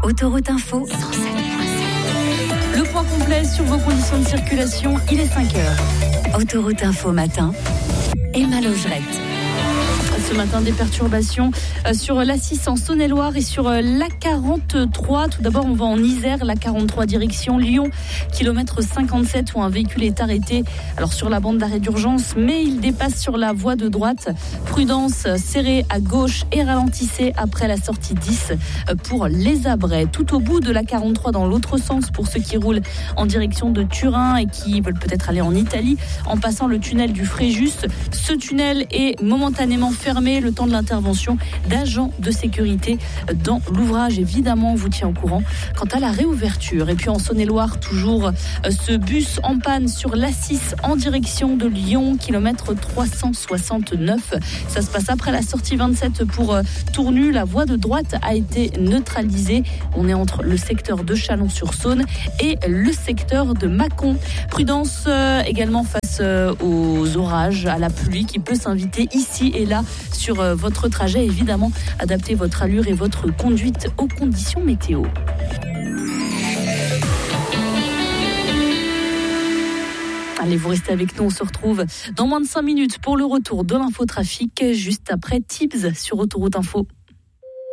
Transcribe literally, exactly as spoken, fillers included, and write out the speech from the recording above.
Autoroute Info cent sept virgule sept. Le point complet sur vos conditions de circulation, il est cinq heures. Autoroute Info matin, Emma Logerette. Ce matin, des perturbations sur l'A six en Saône-et-Loire et sur l'A quarante-trois. Tout d'abord, on va en Isère, l'A quarante-trois direction Lyon, kilomètre cinquante-sept, où un véhicule est arrêté. Alors sur la bande d'arrêt d'urgence, mais il dépasse sur la voie de droite. Prudence, serrez à gauche et ralentissez après la sortie dix pour les Abrets. Tout au bout de l'A quarante-trois dans l'autre sens pour ceux qui roulent en direction de Turin et qui veulent peut-être aller en Italie en passant le tunnel du Fréjus. Ce tunnel est momentanément fermé le temps de l'intervention d'agents de sécurité dans l'ouvrage. Évidemment, on vous tient au courant quant à la réouverture. Et puis en Saône-et-Loire, toujours ce bus en panne sur l'A six en direction de Lyon, kilomètre trois cent soixante-neuf. Ça se passe après la sortie vingt-sept pour Tournu. La voie de droite a été neutralisée. On est entre le secteur de Chalon-sur-Saône et le secteur de Mâcon. Prudence également face aux orages, à la pluie qui peut s'inviter ici et là sur votre trajet. Évidemment, adaptez votre allure et votre conduite aux conditions météo. Allez, vous restez avec nous, on se retrouve dans moins de cinq minutes pour le retour de l'infotrafic, juste après Tips sur Autoroute Info.